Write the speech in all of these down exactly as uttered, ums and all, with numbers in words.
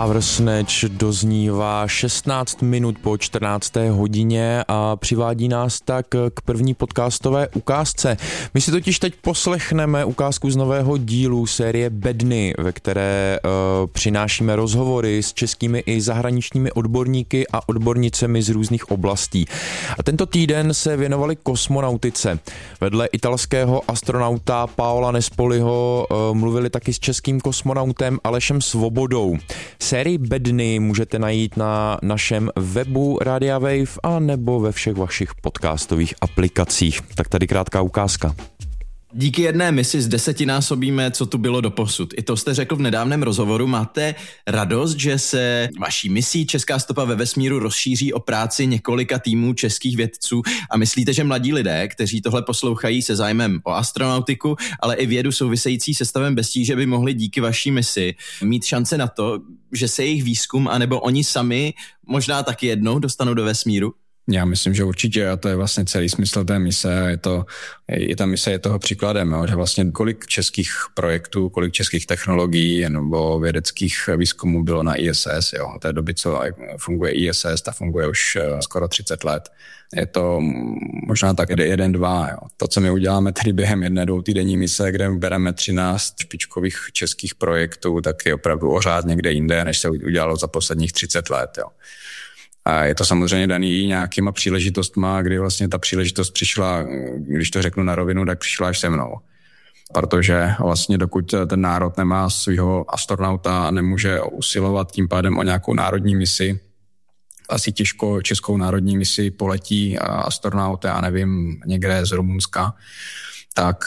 Power Snatch doznívá šestnáct minut po čtrnácté hodině a přivádí nás tak k první podcastové ukázce. My si totiž teď poslechneme ukázku z nového dílu série Bedny, ve které uh, přinášíme rozhovory s českými i zahraničními odborníky a odbornicemi z různých oblastí. A tento týden se věnovali kosmonautice. Vedle italského astronauta Paola Nespoliho uh, mluvili taky s českým kosmonautem Alešem Svobodou. Sérii Bedny můžete najít na našem webu Radia Wave a nebo ve všech vašich podcastových aplikacích. Tak tady krátká ukázka. Díky jedné misi zdesetinásobíme, co tu bylo doposud. I to jste řekl v nedávném rozhovoru. Máte radost, že se vaší misí Česká stopa ve vesmíru rozšíří o práci několika týmů českých vědců a myslíte, že mladí lidé, kteří tohle poslouchají se zájmem o astronautiku, ale i vědu související se stavem bez tíže, by mohli díky vaší misi mít šance na to, že se jejich výzkum anebo oni sami možná taky jednou dostanou do vesmíru? Já myslím, že určitě, a to je vlastně celý smysl té mise, je to, je ta mise je toho příkladem, jo, že vlastně kolik českých projektů, kolik českých technologií nebo vědeckých výzkumů bylo na I S S, jo, od té doby, co funguje I S S, ta funguje už skoro třicet let. Je to možná tak jeden, dva, jo. To, co my uděláme tedy během jedné dvoutýdenní mise, kde bereme třináct špičkových českých projektů, tak je opravdu ořád někde jinde, než se udělalo za posledních třicet let, jo. A je to samozřejmě daný nějakýma příležitostma, kdy vlastně ta příležitost přišla, když to řeknu na rovinu, tak přišla až se mnou. Protože vlastně dokud ten národ nemá svého astronauta a nemůže usilovat tím pádem o nějakou národní misi, asi těžko českou národní misi poletí astronaut, já nevím, někde z Rumunska, tak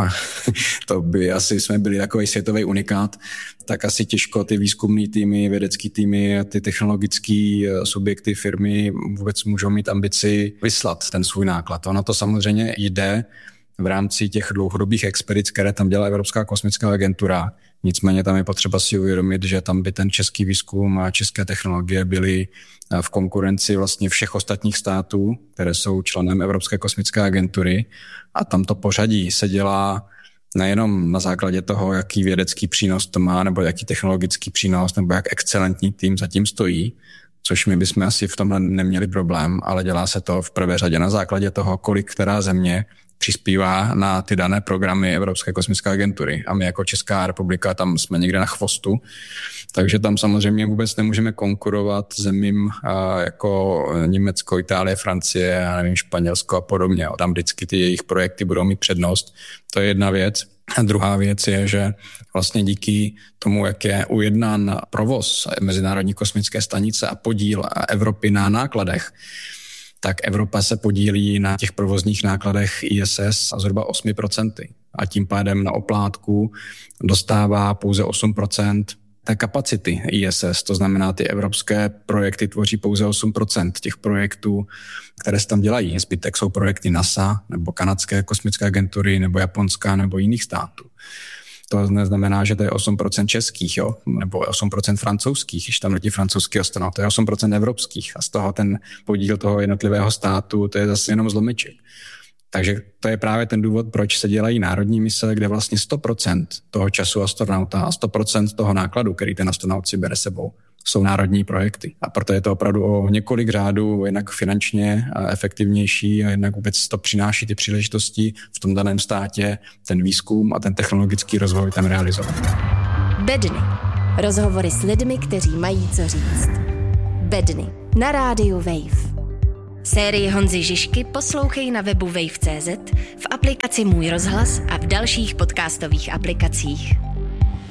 to by asi jsme byli takový světový unikát, tak asi těžko ty výzkumné týmy, vědecké týmy, ty technologické subjekty, firmy vůbec můžou mít ambici vyslat ten svůj náklad. Ono to samozřejmě jde v rámci těch dlouhodobých expedic, které tam dělá Evropská kosmická agentura. Nicméně tam je potřeba si uvědomit, že tam by ten český výzkum a české technologie byly v konkurenci vlastně všech ostatních států, které jsou členem Evropské kosmické agentury, a tam to pořadí se dělá nejenom na základě toho, jaký vědecký přínos to má, nebo jaký technologický přínos, nebo jak excelentní tým zatím stojí, což my bychom asi v tomhle neměli problém, ale dělá se to v prvé řadě na základě toho, kolik která země přispívá na ty dané programy Evropské kosmické agentury. A my jako Česká republika tam jsme někde na chvostu, takže tam samozřejmě vůbec nemůžeme konkurovat zemím jako Německo, Itálie, Francie, já nevím, Španělsko a podobně. Tam vždycky ty jejich projekty budou mít přednost. To je jedna věc. A druhá věc je, že vlastně díky tomu, jak je ujednán provoz Mezinárodní kosmické stanice a podíl Evropy na nákladech, tak Evropa se podílí na těch provozních nákladech I S S a zhruba osm procent. A tím pádem na oplátku dostává pouze osm procent té kapacity I S S. To znamená, ty evropské projekty tvoří pouze osm procent těch projektů, které se tam dělají. Zbytek jsou projekty NASA nebo kanadské kosmické agentury nebo japonská nebo jiných států. To neznamená, že to je osm procent českých, jo? Nebo osm procent francouzských, když tam letí francouzský astronaut, to je osm procent evropských a z toho ten podíl toho jednotlivého státu, to je zase jenom zlomiček. Takže to je právě ten důvod, proč se dělají národní mise, kde vlastně sto procent toho času astronauta a sto procent toho nákladu, který ten astronaut si bere sebou, jsou národní projekty. A proto je to opravdu o několik řádů jednak finančně efektivnější a jednak vůbec to přináší ty příležitosti v tom daném státě, ten výzkum a ten technologický rozvoj tam realizovat. Bedny. Rozhovory s lidmi, kteří mají co říct. Bedny. Na rádiu Wave. Sérii Honzy Žižky poslouchej na webu wave tečka cé zet, v aplikaci Můj rozhlas a v dalších podcastových aplikacích.